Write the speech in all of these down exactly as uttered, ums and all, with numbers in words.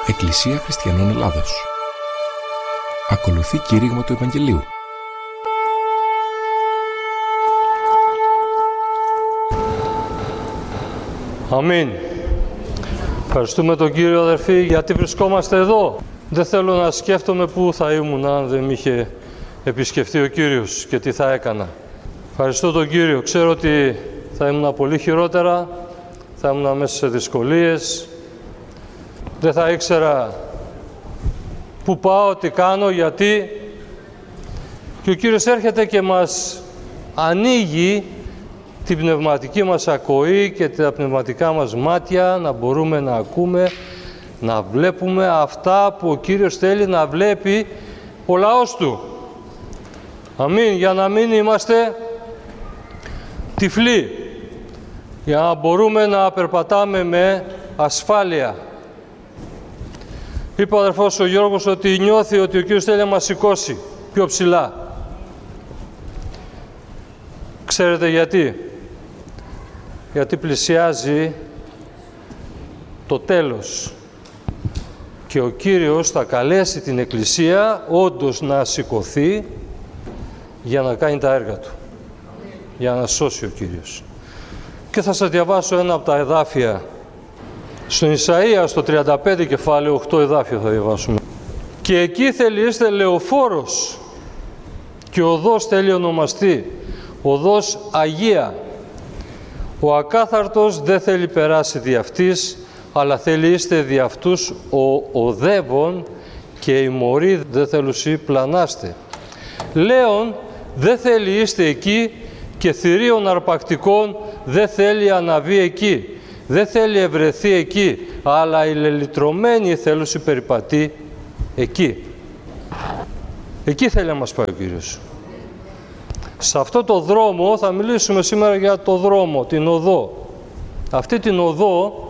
Εκκλησία Χριστιανών Ελλάδος. Ακολουθεί κήρυγμα του Ευαγγελίου. Αμήν. Ευχαριστούμε τον Κύριο, αδερφοί, γιατί βρισκόμαστε εδώ. Δεν θέλω να σκέφτομαι πού θα ήμουν αν δεν με είχε επισκεφτεί ο Κύριος και τι θα έκανα. Ευχαριστώ τον Κύριο. Ξέρω ότι θα ήμουν πολύ χειρότερα, θα ήμουν μέσα σε δυσκολίες, δεν θα ήξερα πού πάω, τι κάνω, γιατί. Και ο Κύριος έρχεται και μας ανοίγει την πνευματική μας ακοή και τα πνευματικά μας μάτια, να μπορούμε να ακούμε, να βλέπουμε αυτά που ο Κύριος θέλει να βλέπει ο λαός Του. Αμήν. Για να μην είμαστε τυφλοί, για να μπορούμε να περπατάμε με ασφάλεια. Είπε ο αδερφός ο Γιώργος ότι νιώθει ότι ο Κύριος θέλει να μας σηκώσει πιο ψηλά. Ξέρετε γιατί? Γιατί πλησιάζει το τέλος και ο Κύριος θα καλέσει την Εκκλησία όντως να σηκωθεί για να κάνει τα έργα Του, για να σώσει ο Κύριος. Και θα σας διαβάσω ένα από τα εδάφια στον Ισαΐα, στο τριάντα πέντε κεφάλαιο, οκτώ εδάφια θα διαβάσουμε. «Και εκεί θέλει είστε λεωφόρος και οδός θέλει ονομαστεί, οδός Αγία. Ο ακάθαρτος δεν θέλει περάσει δι' αυτής, αλλά θέλει είστε δι' αυτούς ο οδεύων και οι μωροί δεν θέλουσι πλανάστε. Λέων δεν θέλει είστε εκεί και θηρίων αρπακτικών δεν θέλει αναβεί εκεί. Δεν θέλει ευρεθεί εκεί, αλλά οι λελυτρωμένοι θέλουσι περιπατεί εκεί». Εκεί θέλει να μας πάει ο Κύριος. Σε αυτό το δρόμο θα μιλήσουμε σήμερα για το δρόμο, την οδό. Αυτή την οδό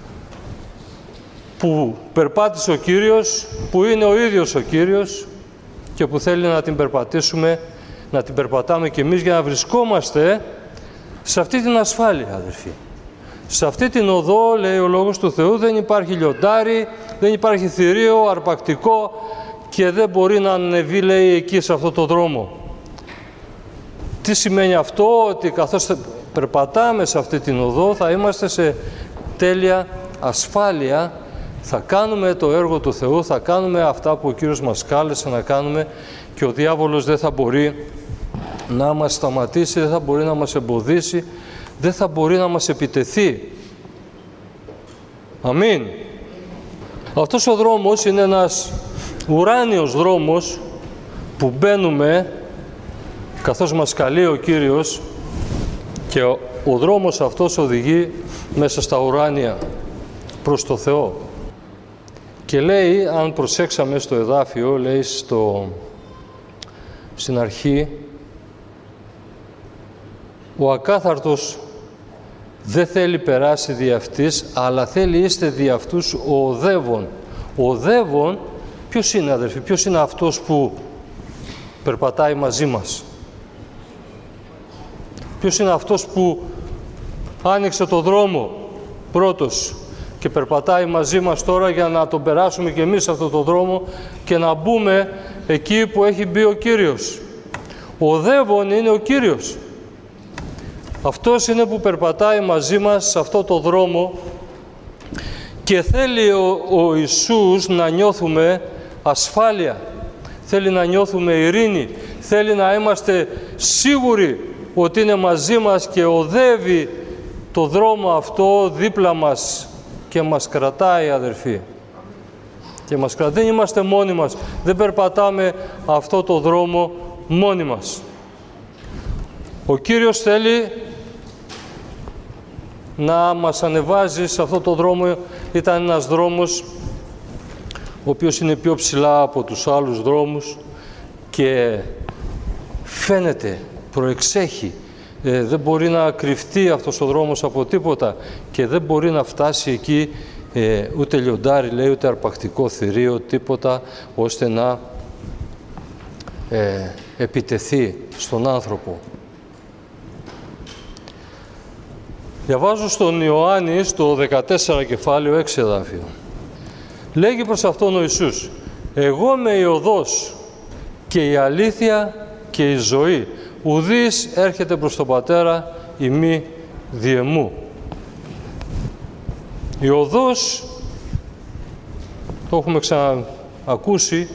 που περπάτησε ο Κύριος, που είναι ο ίδιος ο Κύριος και που θέλει να την περπατήσουμε, να την περπατάμε κι εμείς για να βρισκόμαστε σε αυτή την ασφάλεια, αδερφοί. Σε αυτή την οδό, λέει ο Λόγος του Θεού, δεν υπάρχει λιοντάρι, δεν υπάρχει θηρίο, αρπακτικό και δεν μπορεί να ανεβεί, λέει, εκεί σε αυτό το δρόμο. Τι σημαίνει αυτό? Ότι καθώς περπατάμε σε αυτή την οδό θα είμαστε σε τέλεια ασφάλεια, θα κάνουμε το έργο του Θεού, θα κάνουμε αυτά που ο Κύριος μας κάλεσε να κάνουμε και ο διάβολος δεν θα μπορεί να μας σταματήσει, δεν θα μπορεί να μας εμποδίσει, δεν θα μπορεί να μας επιτεθεί. Αμήν. Αυτός ο δρόμος είναι ένας ουράνιος δρόμος που μπαίνουμε καθώς μας καλεί ο Κύριος και ο, ο δρόμος αυτός οδηγεί μέσα στα ουράνια προς το Θεό. Και λέει, αν προσέξαμε στο εδάφιο, λέει στο, στην αρχή, ο ακάθαρτος δεν θέλει περάσει δι' αυτής, αλλά θέλει είστε δι' αυτούς ο οδεύων. Ο οδεύων, ποιος είναι, αδερφοί? Ποιος είναι αυτός που περπατάει μαζί μας? Ποιος είναι αυτός που άνοιξε το δρόμο πρώτος και περπατάει μαζί μας τώρα για να τον περάσουμε και εμείς αυτό το δρόμο και να μπούμε εκεί που έχει μπει ο Κύριος? Ο οδεύων είναι ο Κύριος. Αυτός είναι που περπατάει μαζί μας σε αυτό το δρόμο και θέλει ο, ο Ιησούς να νιώθουμε ασφάλεια, θέλει να νιώθουμε ειρήνη, θέλει να είμαστε σίγουροι ότι είναι μαζί μας και οδεύει το δρόμο αυτό δίπλα μας και μας κρατάει, αδερφοί. Και μας κρατάει. Δεν είμαστε μόνοι μας, δεν περπατάμε αυτό το δρόμο μόνοι μας. Ο Κύριος θέλει να μας ανεβάζει σε αυτό το δρόμο. Ήταν ένας δρόμος ο οποίος είναι πιο ψηλά από τους άλλους δρόμους και φαίνεται, προεξέχει, ε, δεν μπορεί να κρυφτεί αυτός ο δρόμος από τίποτα και δεν μπορεί να φτάσει εκεί ε, ούτε λιοντάρι, λέει, ούτε αρπακτικό θηρίο, τίποτα, ώστε να ε, επιτεθεί στον άνθρωπο. Διαβάζω στον Ιωάννη στο δεκατέσσερα κεφάλαιο έξι εδάφιο. Λέγει προς αυτόν ο Ιησούς, εγώ είμαι η οδός και η αλήθεια και η ζωή. Ουδής έρχεται προς τον Πατέρα ημί διεμού. Η οδός, το έχουμε ξανακούσει,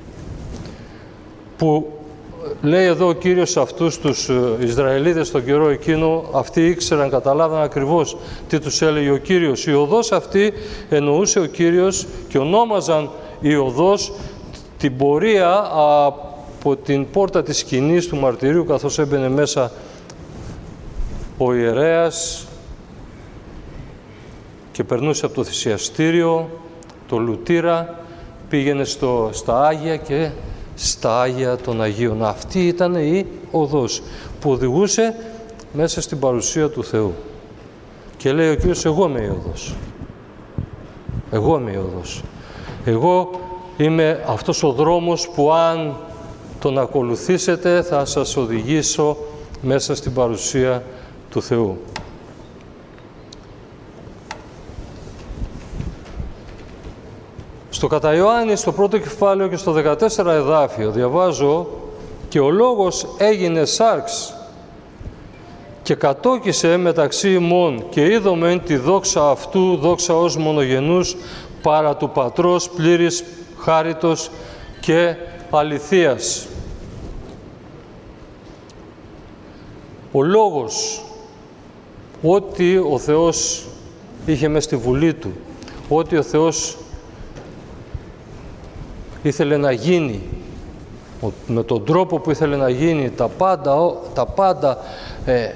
που λέει εδώ ο Κύριος σε αυτούς τους Ισραηλίτες στον καιρό εκείνο, αυτοί ήξεραν, καταλάβαν ακριβώς τι τους έλεγε ο Κύριος. Η οδός αυτή εννοούσε ο Κύριος και ονόμαζαν η οδός την πορεία από την πόρτα της σκηνής του μαρτυρίου, καθώς έμπαινε μέσα ο ιερέας και περνούσε από το θυσιαστήριο, το λουτήρα, πήγαινε στο, στα Άγια και στα Άγια των Αγίων. Αυτή ήταν η οδός που οδηγούσε μέσα στην παρουσία του Θεού. Και λέει ο Κύριος, εγώ είμαι η οδός. Εγώ είμαι η οδός. Εγώ είμαι αυτός ο δρόμος που αν τον ακολουθήσετε θα σας οδηγήσω μέσα στην παρουσία του Θεού. Στο κατά Ιωάννη, στο πρώτο κεφάλαιο και στο δεκατέσσερα εδάφιο, διαβάζω «Και ο Λόγος έγινε σάρξ και κατόκισε μεταξύ ημών και είδομεν τη δόξα αυτού, δόξα ως μονογενούς, παρά του Πατρός, πλήρης χάριτος και αληθείας». Ο Λόγος, ό,τι ο Θεός είχε μες στη Βουλή Του, ό,τι ο Θεός ήθελε να γίνει, με τον τρόπο που ήθελε να γίνει, τα πάντα, τα πάντα ε,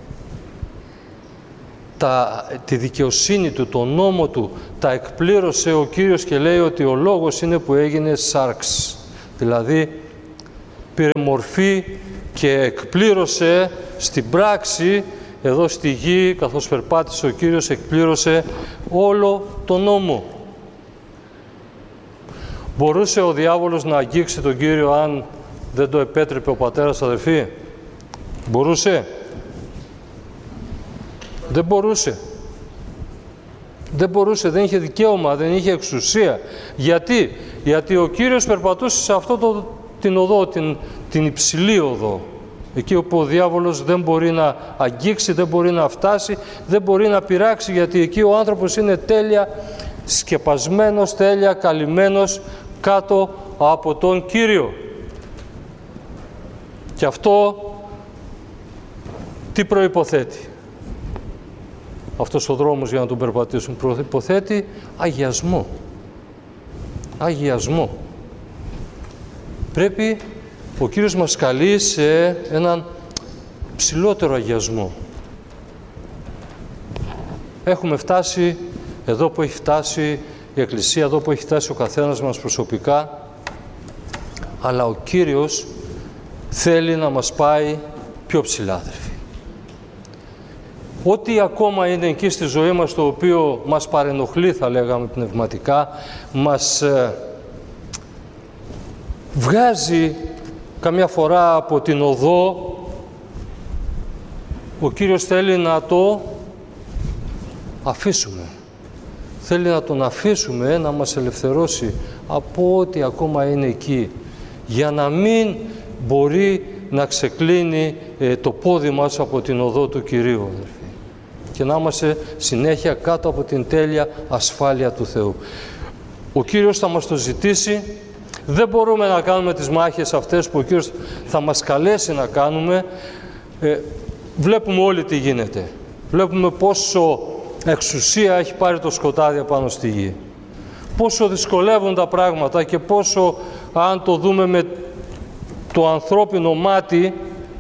τα, τη δικαιοσύνη Του, τον νόμο Του, τα εκπλήρωσε ο Κύριος και λέει ότι ο Λόγος είναι που έγινε σάρξ. Δηλαδή, πήρε μορφή και εκπλήρωσε στην πράξη, εδώ στη γη, καθώς περπάτησε ο Κύριος, εκπλήρωσε όλο τον νόμο. Μπορούσε ο διάβολος να αγγίξει τον Κύριο αν δεν το επέτρεπε ο πατέρας, αδερφοί? Μπορούσε? Δεν μπορούσε. Δεν μπορούσε, δεν είχε δικαίωμα, δεν είχε εξουσία. Γιατί? Γιατί ο Κύριος περπατούσε σε αυτό το, την οδό, την, την υψηλή οδό. Εκεί όπου ο διάβολος δεν μπορεί να αγγίξει, δεν μπορεί να φτάσει, δεν μπορεί να πειράξει, γιατί εκεί ο άνθρωπος είναι τέλεια σκεπασμένος, τέλεια καλυμμένος κάτω από τον Κύριο. Και αυτό τι προϋποθέτει? Αυτός ο δρόμος για να τον περπατήσουν προϋποθέτει αγιασμό. Αγιασμό. Πρέπει ο Κύριος μας καλεί σε έναν ψηλότερο αγιασμό. Έχουμε φτάσει εδώ που έχει φτάσει η Εκκλησία, εδώ που έχει φτάσει ο καθένας μας προσωπικά, αλλά ο Κύριος θέλει να μας πάει πιο ψηλά, αδερφοί. Ό,τι ακόμα είναι εκεί στη ζωή μας, το οποίο μας παρενοχλεί, θα λέγαμε πνευματικά, μας ε, βγάζει καμιά φορά από την οδό, ο Κύριος θέλει να το αφήσουμε. Θέλει να τον αφήσουμε να μας ελευθερώσει από ό,τι ακόμα είναι εκεί, για να μην μπορεί να ξεκλίνει ε, το πόδι μας από την οδό του Κυρίου, αδερφοί, και να είμαστε συνέχεια κάτω από την τέλεια ασφάλεια του Θεού. Ο Κύριος θα μας το ζητήσει. Δεν μπορούμε να κάνουμε τις μάχες αυτές που ο Κύριος θα μας καλέσει να κάνουμε. Ε, βλέπουμε όλοι τι γίνεται. Βλέπουμε πόσο εξουσία έχει πάρει το σκοτάδι πάνω στη γη. Πόσο δυσκολεύουν τα πράγματα και πόσο, αν το δούμε με το ανθρώπινο μάτι,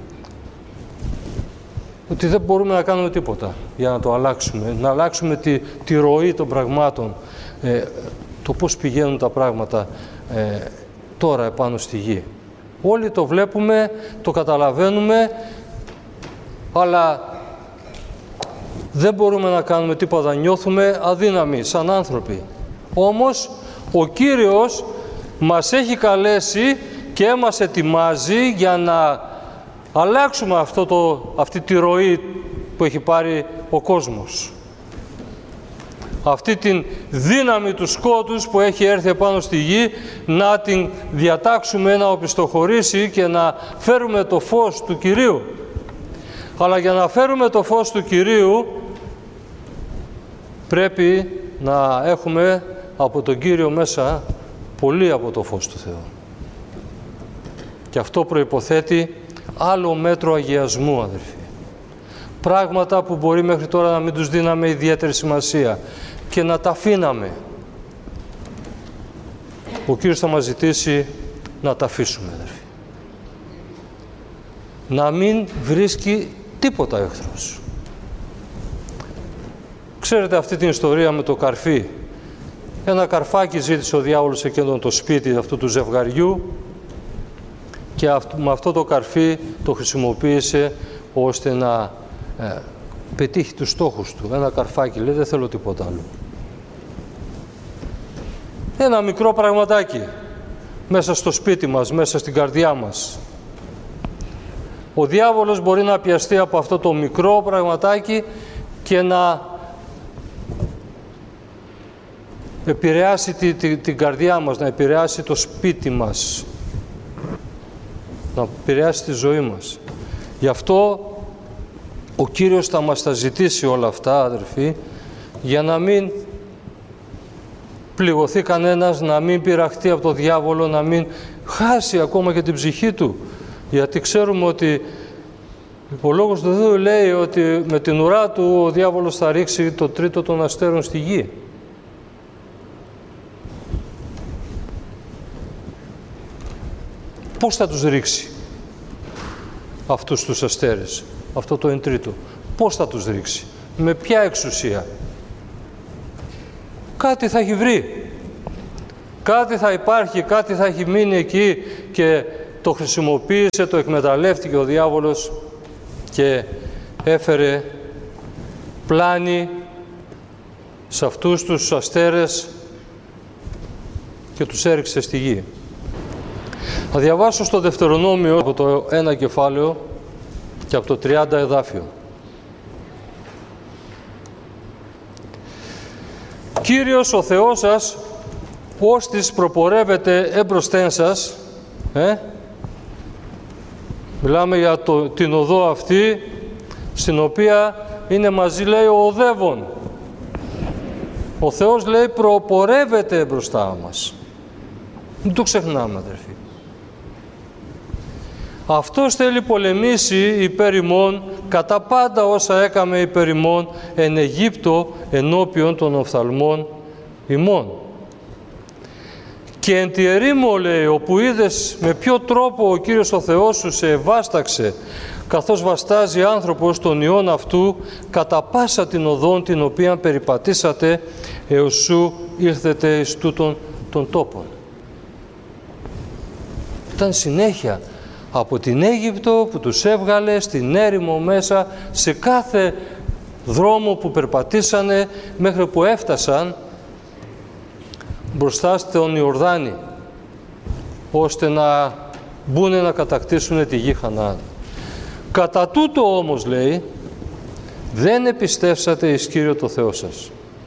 ότι δεν μπορούμε να κάνουμε τίποτα για να το αλλάξουμε. Να αλλάξουμε τη, τη ροή των πραγμάτων, ε, το πώς πηγαίνουν τα πράγματα ε, τώρα επάνω στη γη. Όλοι το βλέπουμε, το καταλαβαίνουμε, αλλά δεν μπορούμε να κάνουμε τίποτα, νιώθουμε αδύναμοι σαν άνθρωποι. Όμως ο Κύριος μας έχει καλέσει και μας ετοιμάζει για να αλλάξουμε αυτό το, αυτή τη ροή που έχει πάρει ο κόσμος. αυτή την δύναμη του σκότους που έχει έρθει επάνω στη γη, να την διατάξουμε να οπισθοχωρήσει και να φέρουμε το φως του Κυρίου. Αλλά για να φέρουμε το φως του Κυρίου πρέπει να έχουμε από τον Κύριο μέσα πολύ από το φως του Θεού. Και αυτό προϋποθέτει άλλο μέτρο αγιασμού, αδερφοί. Πράγματα που μπορεί μέχρι τώρα να μην τους δίναμε ιδιαίτερη σημασία και να τα αφήναμε. Ο Κύριος θα μας ζητήσει να τα αφήσουμε, αδερφοί. Να μην βρίσκει τίποτα ο εχθρός. Ξέρετε αυτή την ιστορία με το καρφί. Ένα καρφάκι ζήτησε ο διάβολος σε εκείνον το σπίτι αυτού του ζευγαριού και με αυτό το καρφί το χρησιμοποίησε ώστε να ε, πετύχει τους στόχους του. Ένα καρφάκι, λέει, δεν θέλω τίποτα άλλο. Ένα μικρό πραγματάκι μέσα στο σπίτι μας, μέσα στην καρδιά μας. Ο διάβολος μπορεί να πιαστεί από αυτό το μικρό πραγματάκι και να επηρεάσει τη, τη, την καρδιά μας, να επηρεάσει το σπίτι μας, να επηρεάσει τη ζωή μας. Γι' αυτό ο Κύριος θα μας τα ζητήσει όλα αυτά, αδερφοί, για να μην πληγωθεί κανένας, να μην πειραχτεί από το διάβολο, να μην χάσει ακόμα και την ψυχή του. Γιατί ξέρουμε ότι ο Λόγος του Θεού λέει ότι με την ουρά του ο διάβολος θα ρίξει το τρίτο των αστέρων στη γη. Πώς θα τους ρίξει αυτούς τους αστέρες, αυτό το εν τρίτο? Πώς θα τους ρίξει, με ποια εξουσία? Κάτι θα έχει βρει, κάτι θα υπάρχει, κάτι θα έχει μείνει εκεί και το χρησιμοποίησε, το εκμεταλλεύτηκε ο διάβολος και έφερε πλάνη σε αυτούς τους αστέρες και τους έριξε στη γη. Θα διαβάσω στο Δευτερονόμιο από το ένα κεφάλαιο και από το τριάντα εδάφιο. Κύριος ο Θεός σας, ως της προπορεύεται έμπροσθέν σας, ε? μιλάμε για το, την οδό αυτή, στην οποία είναι μαζί, λέει, ο οδεύων. Ο Θεός, λέει, προπορεύεται μπροστά μας. Μην το ξεχνάμε, αδερφοί. Αυτός θέλει πολεμήσει υπέρ ημών κατά πάντα όσα έκαμε υπέρ ημών εν Αιγύπτο ενώπιον των οφθαλμών ημών. Και εν τη ερήμο, λέει, όπου είδες με ποιο τρόπο ο Κύριος ο Θεός σου σε ευάσταξε, καθώς βαστάζει άνθρωπος τον ιόν αυτού, κατά πάσα την οδόν την οποία περιπατήσατε, έως σου ήρθετε εις τούτον των τόπων. Ήταν συνέχεια από την Αίγυπτο που τους έβγαλε στην έρημο μέσα, σε κάθε δρόμο που περπατήσανε, μέχρι που έφτασαν μπροστά στον Ιορδάνη, ώστε να μπουνε να κατακτήσουν τη γη Χαναάν. Κατά τούτο όμως, λέει, δεν επιστεύσατε εις Κύριο το Θεό σας,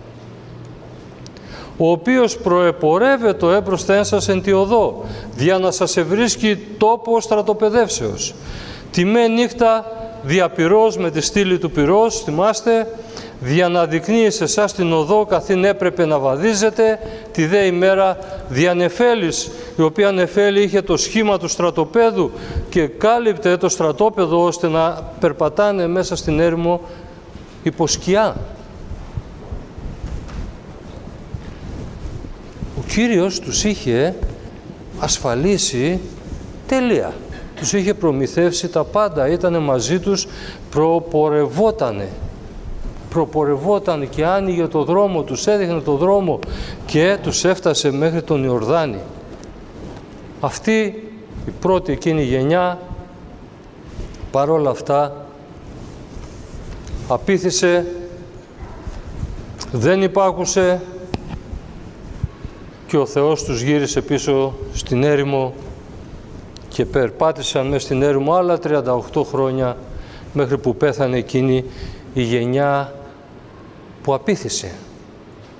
ο οποίος προεπορεύεται έμπροσθεν σας εν τη οδό, δια να σας ευρίσκει τόπο στρατοπεδεύσεως. Τη με νύχτα διαπυρός με τη στήλη του πυρός, θυμάστε, δια να δεικνύει σε εσάς την οδό καθήν έπρεπε να βαδίζετε, τη δε ημέρα δια νεφέλης, η οποία νεφέλη είχε το σχήμα του στρατοπέδου και κάλυπτε το στρατόπεδο ώστε να περπατάνε μέσα στην έρημο υπό σκιά. Ο Κύριος τους είχε ασφαλίσει τέλεια. Τους είχε προμηθεύσει τα πάντα, ήτανε μαζί τους, προπορευότανε. Προπορευόταν και άνοιγε το δρόμο, τους έδειχνε το δρόμο και τους έφτασε μέχρι τον Ιορδάνη. Αυτή η πρώτη εκείνη γενιά, παρόλα αυτά, απήθησε, δεν υπάκουσε και ο Θεός τους γύρισε πίσω στην έρημο και περπάτησαν μέσα στην έρημο άλλα τριάντα οκτώ χρόνια μέχρι που πέθανε εκείνη η γενιά που απήθησε.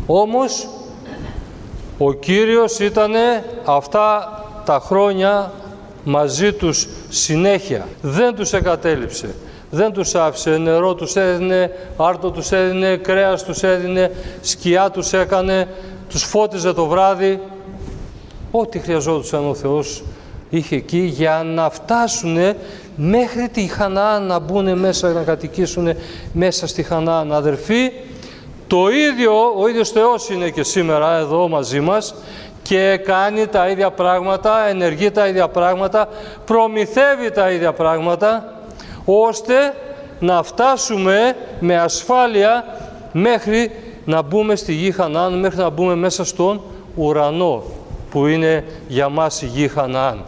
Όμως, ο Κύριος ήταν αυτά τα χρόνια μαζί τους συνέχεια. Δεν τους εγκατέλειψε. Δεν τους άφησε. Νερό τους έδινε, άρτο τους έδινε, κρέας τους έδινε, σκιά τους έκανε, τους φώτιζε το βράδυ. Ό,τι χρειαζόντουσαν ο Θεός είχε εκεί για να φτάσουν μέχρι τη Χαναάν, να μπουν μέσα, να κατοικήσουν μέσα στη Χαναάν. Αδερφοί, το ίδιο, ο ίδιος Θεός είναι και σήμερα εδώ μαζί μας και κάνει τα ίδια πράγματα, ενεργεί τα ίδια πράγματα, προμηθεύει τα ίδια πράγματα, ώστε να φτάσουμε με ασφάλεια μέχρι να μπούμε στη γη Χαναάν, μέχρι να μπούμε μέσα στον ουρανό, που είναι για μας η γη Χαναάν.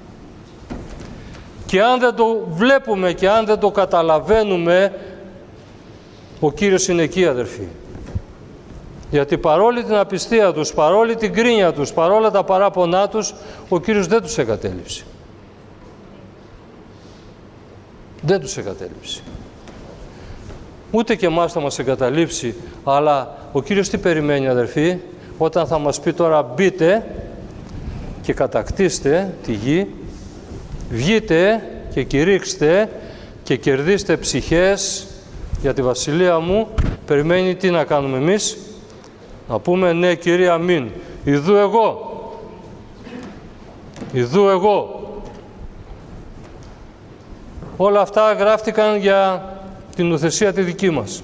Και αν δεν το βλέπουμε και αν δεν το καταλαβαίνουμε, ο Κύριος είναι εκεί, αδερφοί. Γιατί παρόλη την απιστία τους, παρόλη την κρίνια τους, παρόλα τα παράπονά τους, ο Κύριος δεν τους εγκατέλειψε. Δεν τους εγκατέλειψε. Ούτε και εμάς θα μας εγκαταλείψει, αλλά ο Κύριος τι περιμένει, αδερφοί, όταν θα μας πει τώρα μπείτε και κατακτήστε τη γη, βγείτε και κηρύξτε και κερδίστε ψυχές για τη βασιλεία μου, περιμένει τι να κάνουμε εμείς? Να πούμε ναι Κύριε, αμήν. Ιδού εγώ. Ιδού εγώ. Όλα αυτά γράφτηκαν για την ουθεσία τη δική μας.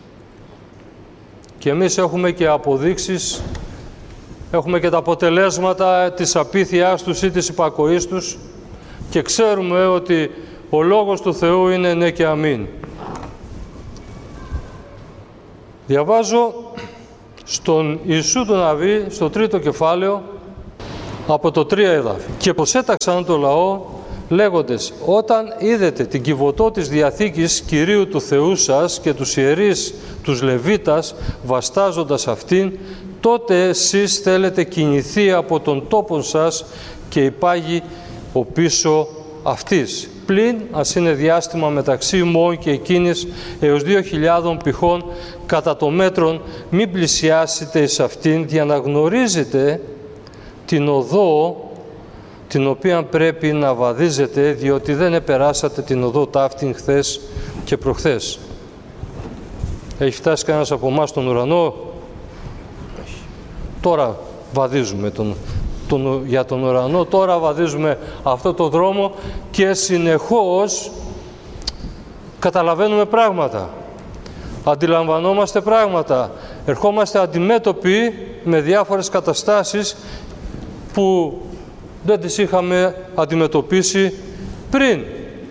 Και εμείς έχουμε και αποδείξεις, έχουμε και τα αποτελέσματα της απίθειάς τους ή της υπακοής τους και ξέρουμε ότι ο Λόγος του Θεού είναι ναι και αμήν. Διαβάζω στον Ιησού τον Ναβί, στο τρίτο κεφάλαιο, από το τρία εδάφιο. «Και προσέταξαν το λαό, λέγοντες, όταν είδετε την κυβωτό της Διαθήκης Κυρίου του Θεού σας και τους ιερείς τους Λεβίτας βαστάζοντας αυτήν, τότε εσείς θέλετε κινηθεί από τον τόπο σας και υπάγει ο πίσω αυτής. Πλην, ας είναι διάστημα μεταξύ ημών και εκείνης έως δύο χιλιάδων πηχών κατά το μέτρον, μην πλησιάσετε εις αυτήν, για να γνωρίζετε την οδό την οποία πρέπει να βαδίζετε, διότι δεν επεράσατε την οδό ταύτην χθες και προχθές». Έχει φτάσει κανένας από εμάς στον ουρανό? Τώρα βαδίζουμε τον, τον, για τον ουρανό, τώρα βαδίζουμε αυτό το δρόμο και συνεχώς καταλαβαίνουμε πράγματα, αντιλαμβανόμαστε πράγματα, ερχόμαστε αντιμέτωποι με διάφορες καταστάσεις που δεν τις είχαμε αντιμετωπίσει πριν.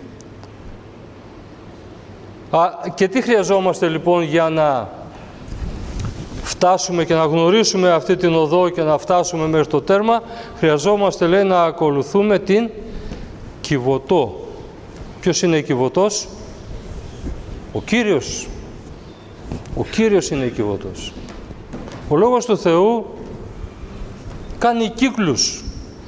Α, και τι χρειαζόμαστε λοιπόν για να φτάσουμε και να γνωρίσουμε αυτή την οδό και να φτάσουμε μέχρι το τέρμα? Χρειαζόμαστε, λέει, να ακολουθούμε την κυβωτό. Ποιος είναι η κυβωτός? Ο Κύριος. Ο Κύριος είναι η κυβωτός. Ο Λόγος του Θεού κάνει κύκλους.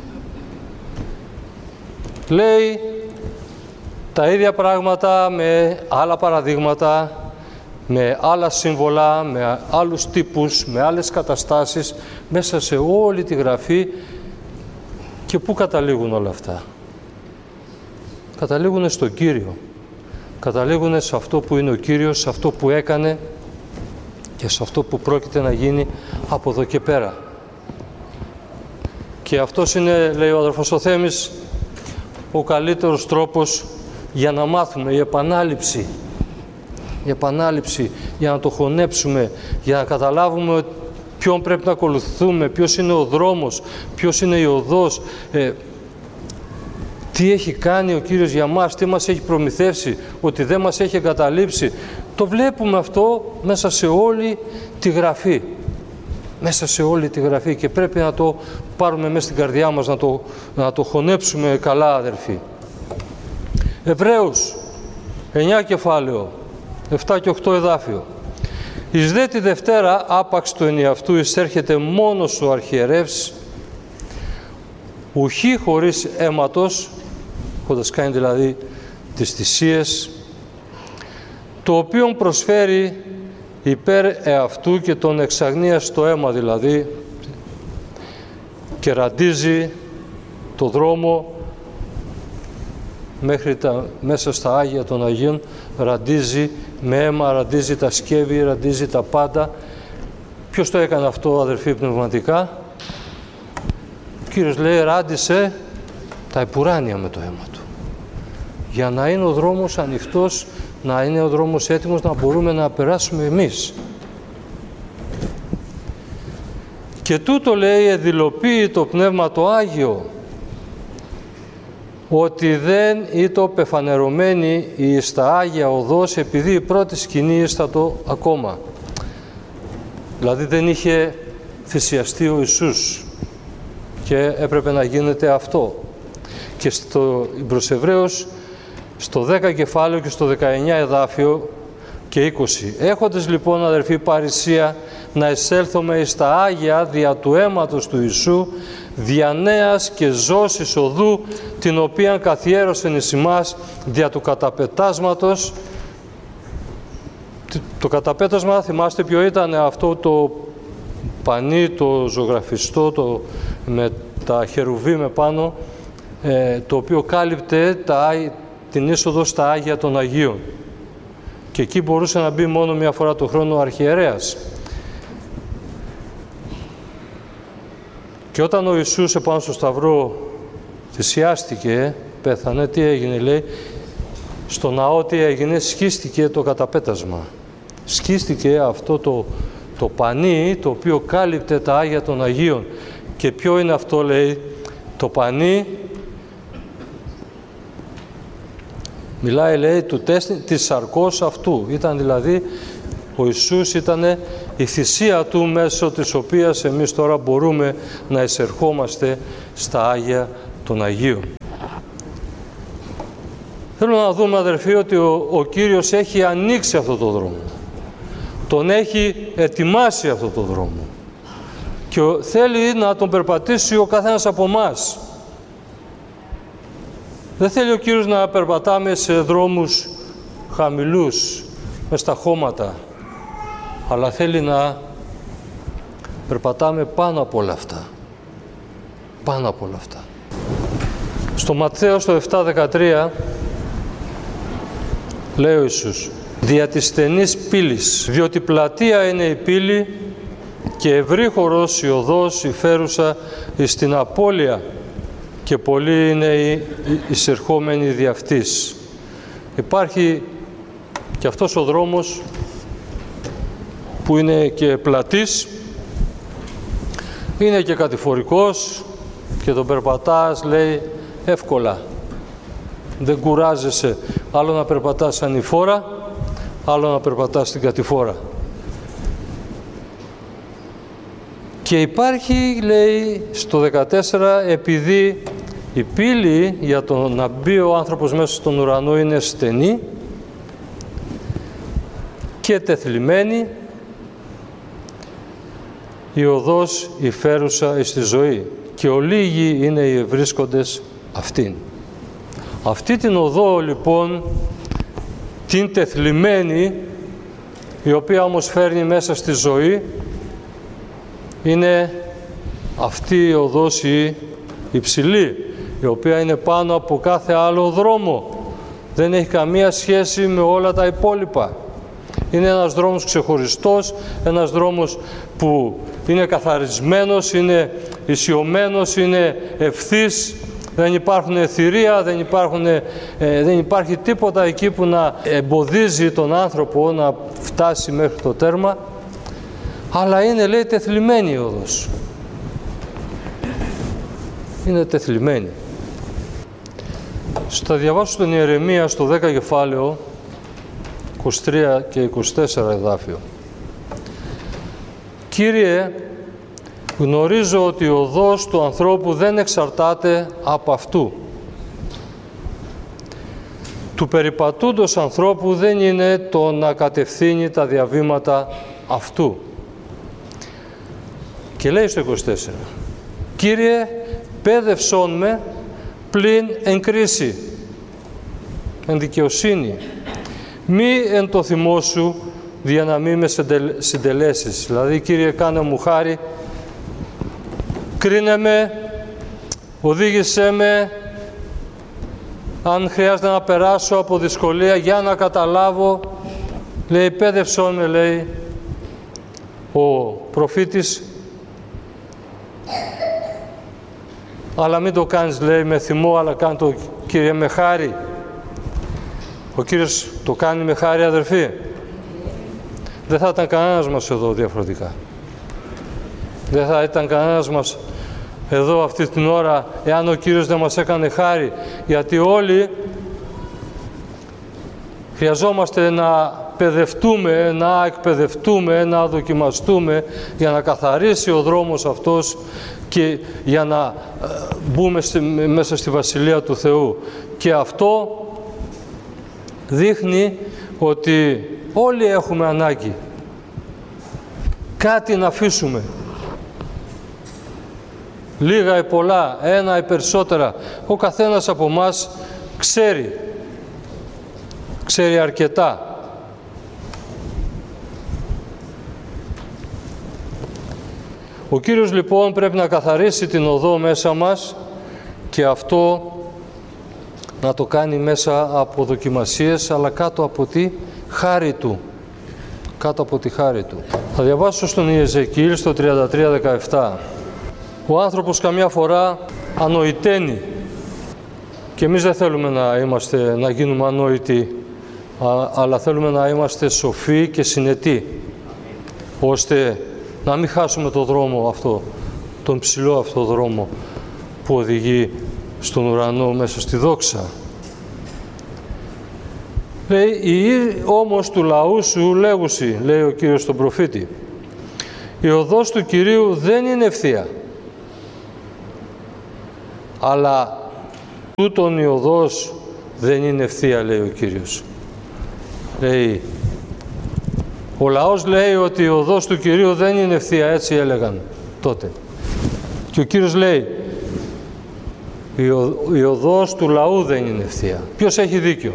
Λέει τα ίδια πράγματα με άλλα παραδείγματα, με άλλα σύμβολα, με άλλους τύπους, με άλλες καταστάσεις, μέσα σε όλη τη Γραφή. Και πού καταλήγουν όλα αυτά? Καταλήγουν στον Κύριο. Καταλήγουν σε αυτό που είναι ο Κύριος, σε αυτό που έκανε και σε αυτό που πρόκειται να γίνει από εδώ και πέρα. Και αυτός είναι, λέει ο αδερφός ο Θέμης, ο καλύτερος τρόπος για να μάθουμε, η επανάληψη. Η επανάληψη, για να το χωνέψουμε, για να καταλάβουμε ποιον πρέπει να ακολουθούμε, ποιος είναι ο δρόμος, ποιος είναι η οδός, ε, τι έχει κάνει ο Κύριος για μας, τι μας έχει προμηθεύσει, ότι δεν μας έχει εγκαταλείψει. Το βλέπουμε αυτό μέσα σε όλη τη Γραφή. Μέσα σε όλη τη Γραφή και πρέπει να το πάρουμε μέσα στην καρδιά μας, να το, να το χωνέψουμε καλά, αδερφοί. Εβραίους, εννιά κεφάλαιο, επτά και οκτώ εδάφιο. «Εις δε τη Δευτέρα άπαξ του ενιαυτού εισέρχεται μόνος ο αρχιερεύς, ουχή χωρίς αίματος», έχοντας κάνει δηλαδή τις θυσίες, «το οποίον προσφέρει υπέρ εαυτού και τον εξαγνία στο αίμα δηλαδή, και ραντίζει το δρόμο μέχρι τα, μέσα στα Άγια των Αγίων, ραντίζει με αίμα, ραντίζει τα σκεύη, ραντίζει τα πάντα. Ποιος το έκανε αυτό, αδερφοί, πνευματικά? Ο Κύριος λέει, ράντισε τα επουράνια με το αίμα του, για να είναι ο δρόμος ανοιχτός, να είναι ο δρόμος έτοιμος, να μπορούμε να περάσουμε εμείς. Και τούτο, λέει, εδηλοποιεί το Πνεύμα το Άγιο, ότι δεν ήτο πεφανερωμένη εις τα Άγια οδός, επειδή η πρώτη σκηνή ίστατο ακόμα. Δηλαδή δεν είχε θυσιαστεί ο Ιησούς και έπρεπε να γίνεται αυτό. Και στο προς Εβραίους, στο δέκα κεφάλαιο και στο δεκαεννιά εδάφιο και είκοσι. Έχοντες λοιπόν, αδερφοί, παρησία να εισέλθουμε εις τα Άγια δια του αίματος του Ιησού, δια νέας και ζώσης οδού, την οποία καθιέρωσεν εις ημάς δια του καταπετάσματος. Το καταπέτασμα, θυμάστε ποιο ήταν? Αυτό το πανί, το ζωγραφιστό, το, με τα χερουβίμ πάνω, ε, το οποίο κάλυπτε τα, την είσοδο στα Άγια των Αγίων. Και εκεί μπορούσε να μπει μόνο μία φορά το χρόνο ο αρχιερέας. Και όταν ο Ιησούς επάνω στο Σταυρό θυσιάστηκε, πέθανε, τι έγινε, λέει? Στο ναό τι έγινε? Σχίστηκε το καταπέτασμα. Σχίστηκε αυτό το, το πανί, το οποίο κάλυπτε τα Άγια των Αγίων. Και ποιο είναι αυτό, λέει? Το πανί, μιλάει, λέει, του τέστη της σαρκός αυτού. Ήταν δηλαδή, ο Ιησούς ήταν η θυσία του, μέσω της οποίας εμείς τώρα μπορούμε να εισερχόμαστε στα Άγια των Αγίων. Θέλω να δούμε, αδερφοί, ότι ο, ο Κύριος έχει ανοίξει αυτό το δρόμο. Τον έχει ετοιμάσει αυτό το δρόμο. Και θέλει να τον περπατήσει ο καθένας από εμάς. Δεν θέλει ο Κύριος να περπατάμε σε δρόμους χαμηλούς, μες στα χώματα, αλλά θέλει να περπατάμε πάνω από όλα αυτά. Πάνω από όλα αυτά. Στο Ματθαίο, στο επτά δεκατρία, λέει ο Ιησούς, «Δια της στενής πύλης, διότι πλατεία είναι η πύλη και ευρύχωρος η οδός η φέρουσα εις την απώλεια, και πολλοί είναι οι εισερχόμενοι δι' αυτής». Υπάρχει και αυτός ο δρόμος που είναι και πλατής, είναι και κατηφορικός και τον περπατάς, λέει, εύκολα. Δεν κουράζεσαι. Άλλο να περπατάς ανηφόρα, άλλο να περπατάς στην κατηφόρα. Και υπάρχει, λέει, στο δεκατέσσερα, επειδή η πύλη για το να μπει ο άνθρωπος μέσα στον ουρανό είναι στενή και τεθλιμμένη, η οδός η φέρουσα εις τη ζωή, και ολίγοι είναι οι ευρίσκοντες αυτήν. Αυτή την οδό, λοιπόν, την τεθλιμμένη, η οποία όμως φέρνει μέσα στη ζωή, είναι αυτή η οδός η υψηλή, η οποία είναι πάνω από κάθε άλλο δρόμο. Δεν έχει καμία σχέση με όλα τα υπόλοιπα. Είναι ένας δρόμος ξεχωριστός, ένας δρόμος που είναι καθαρισμένος, είναι ισιωμένος, είναι ευθύς, δεν υπάρχουν θηρία, δεν, υπάρχουν, ε, δεν υπάρχει τίποτα εκεί που να εμποδίζει τον άνθρωπο να φτάσει μέχρι το τέρμα, αλλά είναι, λέει, τεθλιμμένη η οδός. Είναι τεθλιμμένη. Θα διαβάσω τον Ιερεμία στο δέκα κεφάλαιο, είκοσι τρία και είκοσι τέσσερα εδάφιο. «Κύριε, γνωρίζω ότι ο οδός του ανθρώπου δεν εξαρτάται από αυτού. Του περιπατούντος ανθρώπου δεν είναι το να κατευθύνει τα διαβήματα αυτού». Και λέει στο είκοσι τέσσερα, «Κύριε, πέδευσόν με πλην εν κρίση, εν δικαιοσύνη, μη εν το θυμό σου για να μην με συντελέσεις. Δηλαδή, Κύριε, κάνε μου χάρη, κρίνε με, οδήγησέ με, αν χρειάζεται να περάσω από δυσκολία για να καταλάβω, λέει, πέδευσόν με, λέει ο προφήτης, αλλά μην το κάνεις, λέει, με θυμό, αλλά κάνε το, Κύριε, με χάρη. Ο Κύριος το κάνει με χάρη, αδερφοί. Δεν θα ήταν κανένας μας εδώ διαφορετικά. Δεν θα ήταν κανένας μας εδώ αυτή την ώρα εάν ο Κύριος δεν μας έκανε χάρη, γιατί όλοι χρειαζόμαστε να παιδευτούμε, να εκπαιδευτούμε, να δοκιμαστούμε για να καθαρίσει ο δρόμος αυτός και για να μπούμε στη, μέσα στη Βασιλεία του Θεού. Και αυτό δείχνει ότι όλοι έχουμε ανάγκη κάτι να αφήσουμε. Λίγα ή πολλά, ένα ή περισσότερα. Ο καθένας από εμάς ξέρει. Ξέρει αρκετά. Ο Κύριος λοιπόν πρέπει να καθαρίσει την οδό μέσα μας και αυτό να το κάνει μέσα από δοκιμασίες, αλλά κάτω από τη χάρη Του. Κάτω από τη χάρη Του. Θα διαβάσω στον Ιεζεκιήλ στο τριάντα τρία δεκαεπτά. Ο άνθρωπος καμιά φορά ανοηταίνει και εμείς δεν θέλουμε να, είμαστε, να γίνουμε ανόητοι, αλλά θέλουμε να είμαστε σοφοί και συνετοί, ώστε να μην χάσουμε το δρόμο αυτό, τον ψηλό αυτό δρόμο που οδηγεί στον ουρανό μέσα στη δόξα. Λέει, «Οι όμως του λαού σου λέγουσι», λέει ο Κύριος στον προφήτη, «η οδός του Κυρίου δεν είναι ευθεία, αλλά τούτον η οδός δεν είναι ευθεία», λέει ο Κύριος. Λέει, ο λαός λέει ότι η οδός του Κυρίου δεν είναι ευθεία, έτσι έλεγαν τότε. Και ο Κύριος λέει, η, ο, η οδός του λαού δεν είναι ευθεία. Ποιος έχει δίκιο?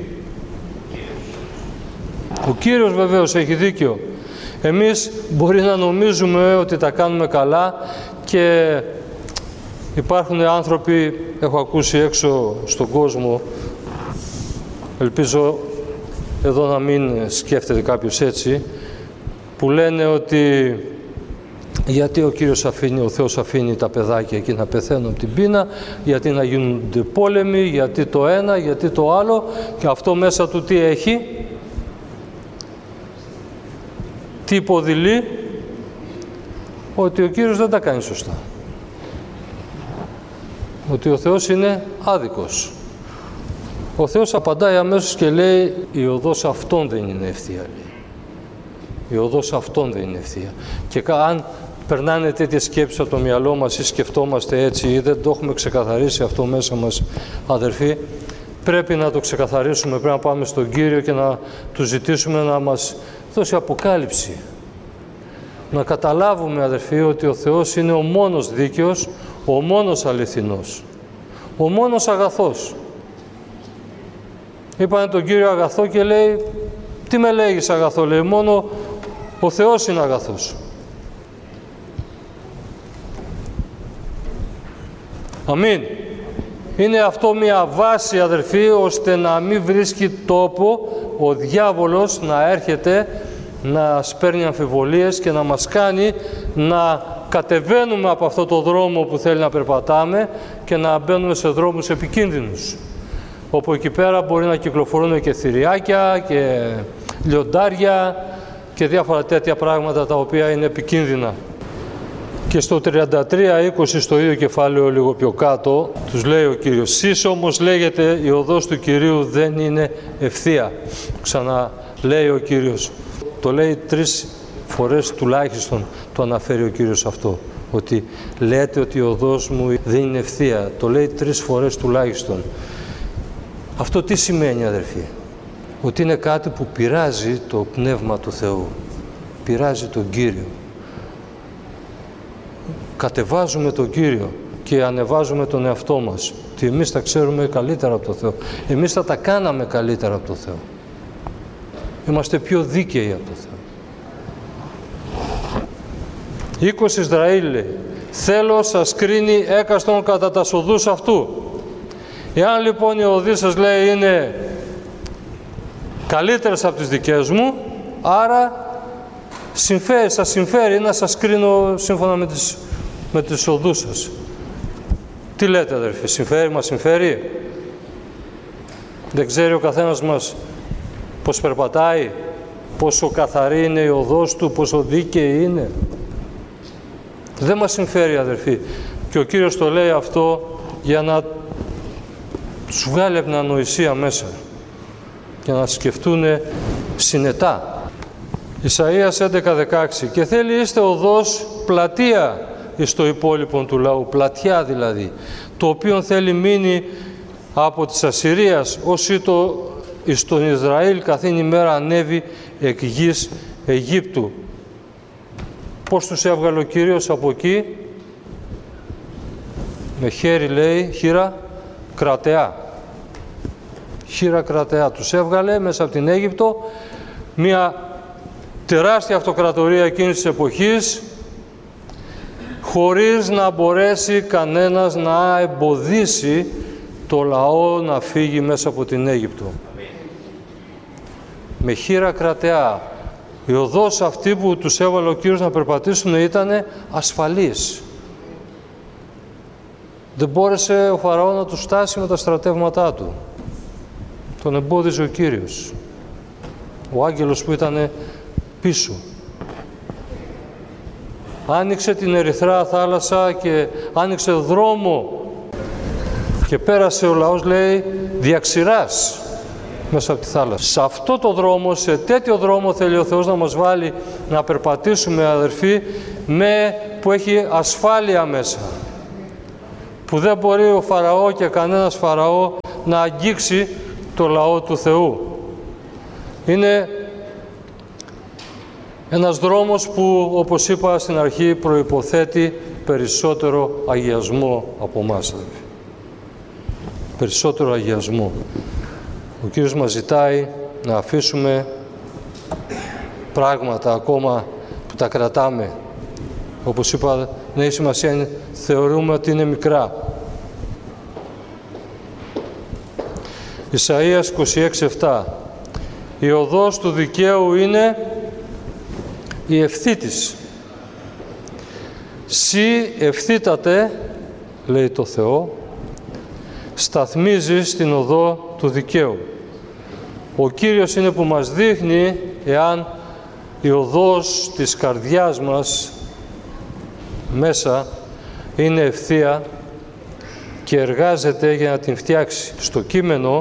Ο Κύριος βεβαίως έχει δίκιο. Εμείς μπορεί να νομίζουμε ότι τα κάνουμε καλά και υπάρχουν άνθρωποι, έχω ακούσει έξω στον κόσμο, ελπίζω εδώ να μην σκέφτεται κάποιος έτσι, που λένε ότι γιατί ο Κύριος αφήνει, ο Θεός αφήνει τα παιδάκια εκεί να πεθαίνουν από την πείνα, γιατί να γίνονται πόλεμοι, γιατί το ένα, γιατί το άλλο, και αυτό μέσα του τι έχει? Τι υποδηλεί? Ότι ο Κύριος δεν τα κάνει σωστά. Ότι ο Θεός είναι άδικος. Ο Θεός απαντάει αμέσως και λέει, η οδός αυτών δεν είναι ευθεία, λέει. Η οδός αυτών δεν είναι ευθεία. Και αν περνάνε τέτοιες σκέψεις από το μυαλό μας ή σκεφτόμαστε έτσι ή δεν το έχουμε ξεκαθαρίσει αυτό μέσα μας, αδερφοί, πρέπει να το ξεκαθαρίσουμε, πρέπει να πάμε στον Κύριο και να του ζητήσουμε να μας δώσει αποκάλυψη. Να καταλάβουμε, αδερφοί, ότι ο Θεός είναι ο μόνος δίκαιος, ο μόνος αληθινός, ο μόνος αγαθός. Είπανε τον Κύριο αγαθό και λέει, τι με λέγεις αγαθό? Λέει, μόνο ο Θεός είναι αγαθός. Αμήν. Είναι αυτό μια βάση, αδερφοί, ώστε να μην βρίσκει τόπο ο διάβολος να έρχεται, να σπέρνει αμφιβολίες και να μας κάνει να κατεβαίνουμε από αυτό το δρόμο που θέλει να περπατάμε και να μπαίνουμε σε δρόμους επικίνδυνους. Όπου εκεί πέρα μπορεί να κυκλοφορούν και θηριάκια και λιοντάρια και διάφορα τέτοια πράγματα τα οποία είναι επικίνδυνα. Και στο τριάντα τρία είκοσι, στο ίδιο κεφάλαιο λίγο πιο κάτω, τους λέει ο Κύριος, «Σεις όμως λέγεται η οδός του Κυρίου δεν είναι ευθεία». Ξαναλέει ο Κύριος. Το λέει τρεις φορές τουλάχιστον, το αναφέρει ο Κύριος αυτό. Ότι λέτε ότι η οδός μου δεν είναι ευθεία. Το λέει τρεις φορές τουλάχιστον. Αυτό τι σημαίνει, αδερφοί? Ότι είναι κάτι που πειράζει το Πνεύμα του Θεού. Πειράζει τον Κύριο. Κατεβάζουμε τον Κύριο και ανεβάζουμε τον εαυτό μας. Ότι εμείς τα ξέρουμε καλύτερα από τον Θεό. Εμείς θα τα κάναμε καλύτερα από τον Θεό. Είμαστε πιο δίκαιοι από τον Θεό. Οίκος Ισραήλ, λέει, θέλω σας κρίνει έκαστον κατά τα οδούς αυτού. Εάν λοιπόν οι οδοί σας, λέει, είναι καλύτερες από τις δικές μου, άρα συμφέρει, σας συμφέρει να σας κρίνω σύμφωνα με τις, με τις οδούς σας. Τι λέτε, αδερφοί, συμφέρει, μας συμφέρει? Δεν ξέρει ο καθένας μας πώς περπατάει, πόσο καθαρή είναι η οδός του, πόσο δίκαιη είναι? Δεν μας συμφέρει, αδερφοί. Και ο Κύριος το λέει αυτό για να τους βγάλει από την ανοησία μέσα, για να σκεφτούν συνετά. Ισαΐας έντεκα δεκαέξι. Και θέλει είστε οδός πλατεία εις το υπόλοιπο του λαού, πλατιά δηλαδή, το οποίο θέλει μείνει από της Ασσυρίας, όσοι το εις τον Ισραήλ καθήν ημέρα ανέβει εκ γης Αιγύπτου. Πώς τους έβγαλε ο Κύριος από εκεί? Με χέρι, λέει, χείρα κρατεά. Χείρα κρατεά. Τους έβγαλε μέσα από την Αίγυπτο, μια τεράστια αυτοκρατορία εκείνης της εποχής, χωρίς να μπορέσει κανένας να εμποδίσει το λαό να φύγει μέσα από την Αίγυπτο. Με χείρα κρατεά. Η οδός αυτή που τους έβαλε ο Κύριος να περπατήσουν ήταν ασφαλής. Δεν μπόρεσε ο Φαραώ να τους φτάσει με τα στρατεύματά του. Τον εμπόδιζε ο Κύριος. Ο άγγελος που ήταν πίσω. Άνοιξε την ερυθρά θάλασσα και άνοιξε δρόμο και πέρασε ο λαός, λέει, διαξηράς μέσα από τη θάλασσα. Σε αυτό το δρόμο, σε τέτοιο δρόμο θέλει ο Θεός να μας βάλει να περπατήσουμε, αδερφοί, με, που έχει ασφάλεια μέσα. Που δεν μπορεί ο Φαραώ και κανένας Φαραώ να αγγίξει το λαό του Θεού. Είναι ένας δρόμος που, όπως είπα στην αρχή, προϋποθέτει περισσότερο αγιασμό από εμάς. Περισσότερο αγιασμό. Ο Κύριος μας ζητάει να αφήσουμε πράγματα ακόμα που τα κρατάμε. Όπως είπα, δεν έχει σημασία, θεωρούμε ότι είναι μικρά. Ισαΐας είκοσι έξι επτά. Η οδός του δικαίου είναι η ευθύτης. Συ ευθύτατε, λέει το Θεό, σταθμίζεις την οδό του δικαίου. Ο Κύριος είναι που μας δείχνει εάν η οδός της καρδιάς μας μέσα είναι ευθεία και εργάζεται για να την φτιάξει. Στο κείμενο,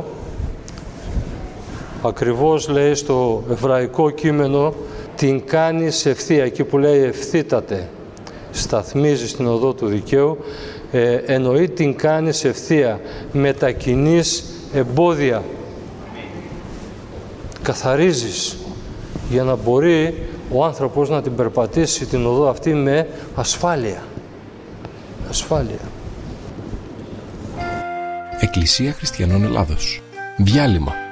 ακριβώς λέει στο εβραϊκό κείμενο, την κάνεις ευθεία. Εκεί που λέει ευθύτατε, σταθμίζεις την οδό του δικαίου, ε, εννοεί την κάνεις ευθεία, μετακινείς εμπόδια, καθαρίζεις για να μπορεί ο άνθρωπος να την περπατήσει την οδό αυτή με ασφάλεια. Ασφάλεια. Εκκλησία Χριστιανών Ελλάδος. Διάλειμμα.